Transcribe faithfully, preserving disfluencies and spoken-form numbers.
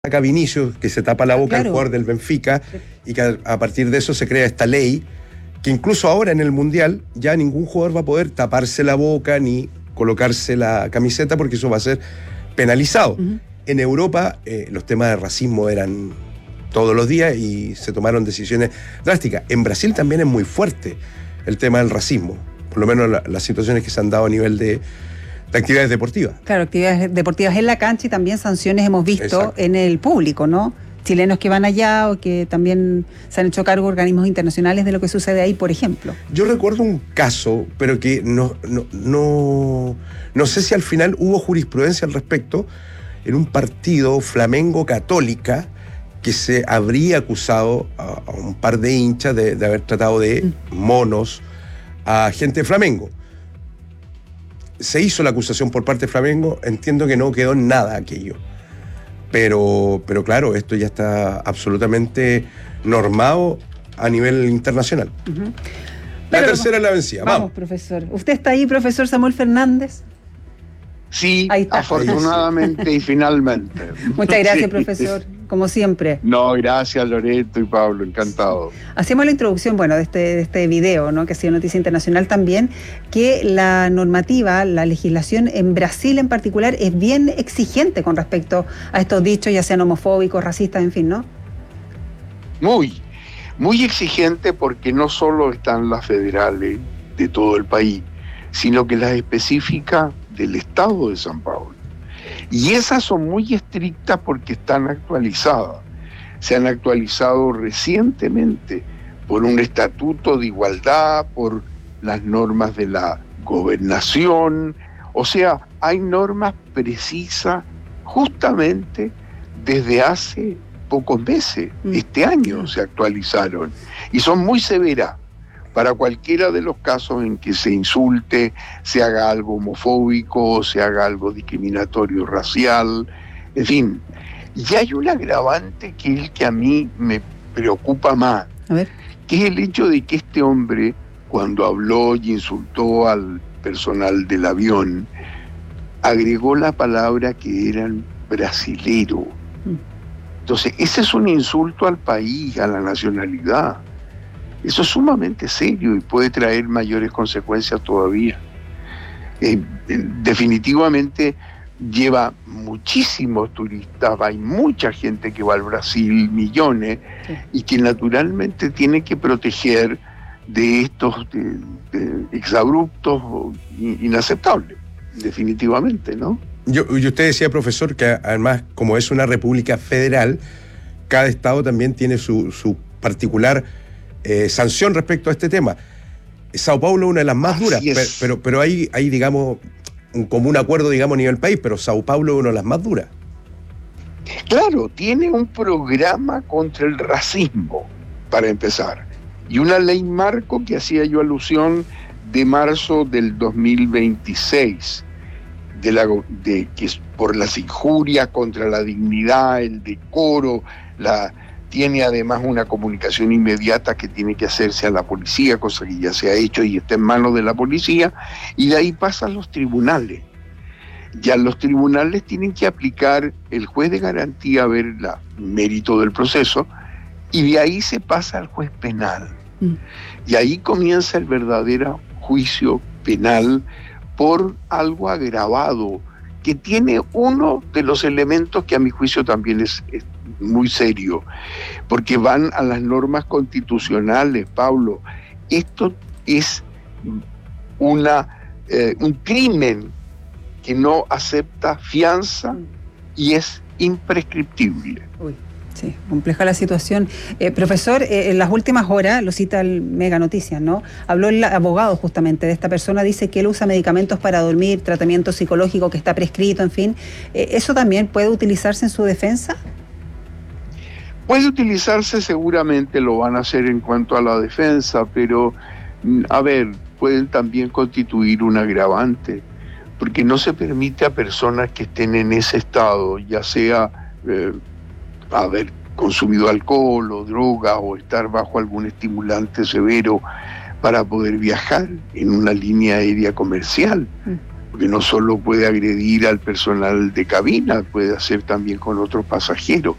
saca Vinicius, que se tapa la boca al Claro. jugador del Benfica, y que a, a partir de eso se crea esta ley, que incluso ahora en el Mundial ya ningún jugador va a poder taparse la boca ni colocarse la camiseta, porque eso va a ser penalizado. Uh-huh. En Europa eh, los temas de racismo eran todos los días y se tomaron decisiones drásticas. En Brasil también es muy fuerte el tema del racismo, por lo menos la, las situaciones que se han dado a nivel de, de actividades deportivas. Claro, actividades deportivas en la cancha y también sanciones hemos visto Exacto. en el público, ¿no? Chilenos que van allá o que también se han hecho cargo organismos internacionales de lo que sucede ahí, por ejemplo. Yo recuerdo un caso, pero que no, no, no, no sé si al final hubo jurisprudencia al respecto, en un partido Flamengo-Católica, que se habría acusado a, a un par de hinchas de, de haber tratado de monos a gente de Flamengo. Se hizo la acusación por parte de Flamengo, entiendo que no quedó en nada aquello. Pero, pero claro, esto ya está absolutamente normado a nivel internacional. Uh-huh. La pero, tercera es la vencida. Vamos, vamos, profesor. ¿Usted está ahí, profesor Samuel Fernández? Sí, afortunadamente y finalmente. Muchas gracias, profesor, como siempre. No, gracias Loreto y Pablo, encantado. Hacemos la introducción, bueno, de este, de este video, ¿no?, que ha sido noticia internacional también, que la normativa, la legislación en Brasil en particular es bien exigente con respecto a estos dichos, ya sean homofóbicos, racistas, en fin, ¿no? Muy, muy exigente, porque no solo están las federales de todo el país, sino que las específicas del Estado de San Paulo. Y esas son muy estrictas porque están actualizadas. Se han actualizado recientemente por un estatuto de igualdad, por las normas de la gobernación. O sea, hay normas precisas justamente desde hace pocos meses. Mm. Este año se actualizaron y son muy severas para cualquiera de los casos en que se insulte, se haga algo homofóbico, se haga algo discriminatorio racial, en fin. Y hay un agravante que es el que a mí me preocupa más, a ver. que es el hecho de que este hombre, cuando habló y insultó al personal del avión, agregó la palabra que eran brasilero. Entonces, ese es un insulto al país, a la nacionalidad. Eso es sumamente serio y puede traer mayores consecuencias todavía. Eh, definitivamente lleva muchísimos turistas, hay mucha gente que va al Brasil, millones, sí. Y que naturalmente tiene que proteger de estos de, de exabruptos inaceptables, definitivamente, ¿no? Yo, y usted decía, profesor, que además, como es una república federal, cada estado también tiene su, su particular Eh, sanción respecto a este tema. Sao Paulo es una de las más Así duras, pero, pero, pero hay, hay, digamos, un común acuerdo, digamos, a nivel país, pero Sao Paulo es una de las más duras. Claro, tiene un programa contra el racismo, para empezar, y una ley marco que hacía yo alusión de marzo del dos mil veintiséis, de la, de, que es por las injurias contra la dignidad, el decoro, la... Tiene además una comunicación inmediata que tiene que hacerse a la policía, cosa que ya se ha hecho y está en manos de la policía, y de ahí pasa a los tribunales. Ya los tribunales tienen que aplicar el juez de garantía a ver el mérito del proceso, y de ahí se pasa al juez penal. Mm. Y ahí comienza el verdadero juicio penal por algo agravado, que tiene uno de los elementos que a mi juicio también es, es muy serio, porque van a las normas constitucionales, Pablo. Esto es una, eh, un crimen que no acepta fianza y es imprescriptible. Uy. Sí, compleja la situación. Eh, profesor, eh, en las últimas horas, lo cita el Mega Noticias, ¿no? Habló el abogado justamente de esta persona, dice que él usa medicamentos para dormir, tratamiento psicológico que está prescrito, en fin. Eh, ¿Eso también puede utilizarse en su defensa? Puede utilizarse, seguramente lo van a hacer en cuanto a la defensa, pero, a ver, pueden también constituir un agravante, porque no se permite a personas que estén en ese estado, ya sea... Eh, haber consumido alcohol o droga o estar bajo algún estimulante severo para poder viajar en una línea aérea comercial. porque no solo puede agredir al personal de cabina, puede hacer también con otros pasajeros.